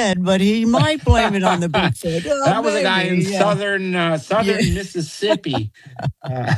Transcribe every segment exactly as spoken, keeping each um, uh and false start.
said, but he might blame it on the Bigfoot. Oh, that was maybe, a guy in yeah. southern uh, southern Yeah. Mississippi. Uh,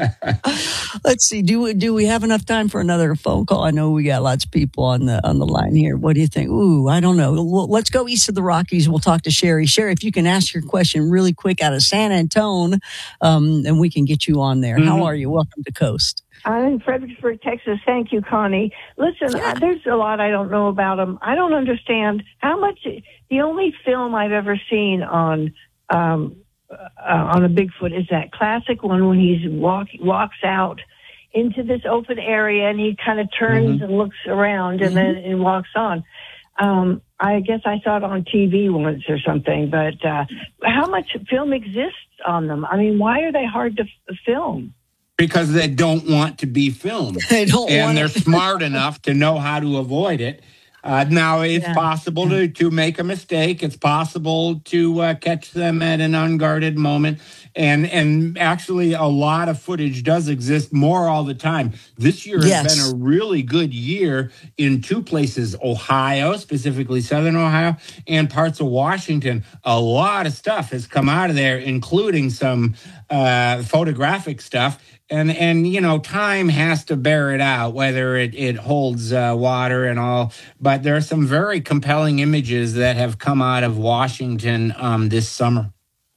Let's see. Do we, do we have enough time for another phone call? I know we got lots of people on the on the line here. What do you think? Ooh, I don't know. Well, let's go east of the Rockies. We'll talk to Sherry. Sherry, if you can ask your question really quick out of San Antone, um, and we can get you on there. Mm-hmm. How are you? Welcome to Coast. I'm in Fredericksburg, Texas. Thank you, Connie. Listen, yeah. I, there's a lot I don't know about them. I don't understand how much. The only film I've ever seen on um, uh, on a Bigfoot is that classic one when he's walk walks out into this open area and he kind of turns mm-hmm. and looks around and mm-hmm. then and walks on. Um, I guess I saw it on T V once or something, but uh, how much film exists on them? I mean, why are they hard to f- film? Because they don't want to be filmed. They don't and want they're it. smart enough to know how to avoid it. Uh, now, it's yeah. possible to, to make a mistake. It's possible to uh, catch them at an unguarded moment. And and actually, a lot of footage does exist more all the time. This year yes. has been a really good year in two places, Ohio, specifically southern Ohio, and parts of Washington. A lot of stuff has come out of there, including some uh, photographic stuff. And, and you know, time has to bear it out, whether it, it holds uh, water and all. But there are some very compelling images that have come out of Washington um, this summer.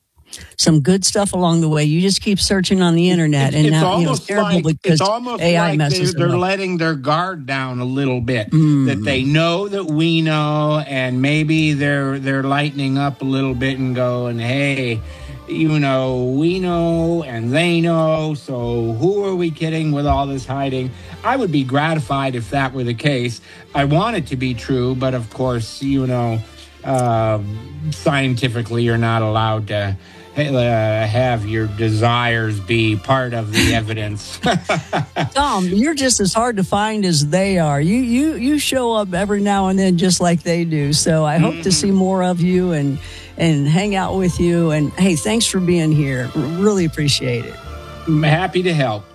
Some good stuff along the way. You just keep searching on the internet, it's, and it's now almost you know, it's terrible like, because it's almost A I like messes they're, they're them up. letting their guard down a little bit. Mm. That they know that we know, and maybe they're they're lightening up a little bit and going, "Hey, you know, we know and they know, so who are we kidding with all this hiding?" I would be gratified if that were the case. I want it to be true, but of course, you know, uh, scientifically, you're not allowed to uh, have your desires be part of the evidence. Tom, you're just as hard to find as they are. You you you show up every now and then just like they do. So I hope mm-hmm. to see more of you and and hang out with you. And hey, thanks for being here. Really appreciate it. I'm happy to help.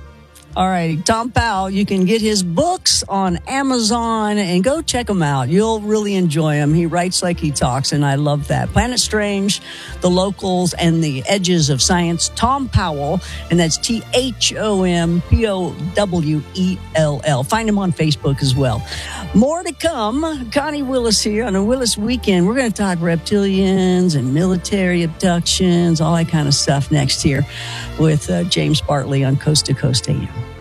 All right, Tom Powell, you can get his books on Amazon and go check them out. You'll really enjoy them. He writes like he talks, and I love that. Planet Strange, The Locals, and the Edges of Science. Tom Powell, and that's T H O M P O W E L L. Find him on Facebook as well. More to come. Connie Willis here on a Willis Weekend. We're going to talk reptilians and military abductions, all that kind of stuff next here with uh, James Bartley on Coast to Coast A M.